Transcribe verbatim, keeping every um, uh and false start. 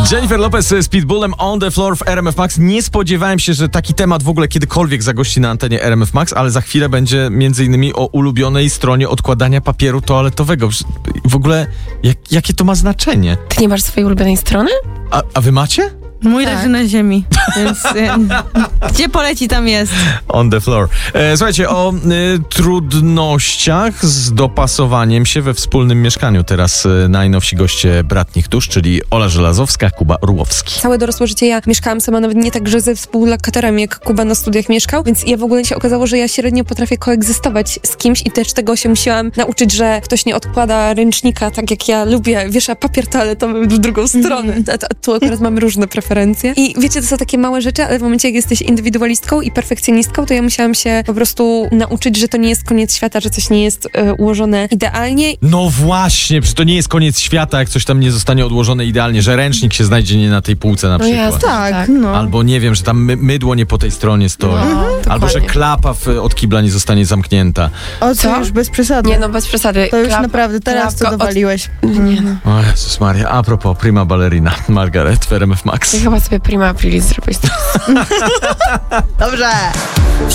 Jennifer Lopez z Pitbullem On The Floor w R M F Max. Nie spodziewałem się, że taki temat w ogóle kiedykolwiek zagości na antenie R M F Max, ale za chwilę będzie między innymi o ulubionej stronie odkładania papieru toaletowego. W ogóle jak, jakie to ma znaczenie? Ty nie masz swojej ulubionej strony? A, a wy macie? Mój Tak. leży na ziemi, więc e, gdzie poleci, tam jest. On the floor. E, słuchajcie, o y, trudnościach z dopasowaniem się we wspólnym mieszkaniu. Teraz y, najnowsi goście Bratnich Dusz, czyli Ola Żelazowska, Kuba Orłowski. Całe dorosłe życie ja mieszkałam sama, nawet nie tak, że ze współlokatorem, jak Kuba na studiach mieszkał, więc ja w ogóle się okazało, że ja średnio potrafię koegzystować z kimś i też tego się musiałam nauczyć, że ktoś nie odkłada ręcznika tak jak ja lubię, wiesza papier toaletowy w drugą stronę. A, a tu akurat mamy różne preferencje. I wiecie, to są takie małe rzeczy, ale w momencie, jak jesteś indywidualistką i perfekcjonistką, to ja musiałam się po prostu nauczyć, że to nie jest koniec świata, że coś nie jest e, ułożone idealnie. No właśnie, przecież to nie jest koniec świata, jak coś tam nie zostanie odłożone idealnie, że ręcznik się znajdzie nie na tej półce na No przykład. jasne. Tak, Tak. no. Albo nie wiem, że tam my, mydło nie po tej stronie stoi. No, Albo że dokładnie. klapa w, od kibla nie zostanie zamknięta. O co? Co? Już bez przesady. Nie no, bez przesady. To już Klap- naprawdę, teraz klapka to dowaliłeś. Od... Nie no. O Jezus Maria, a propos, prima ballerina Margaret w R M F Max. Ty chyba sobie prima aprilis zrobiłeś. Dobrze.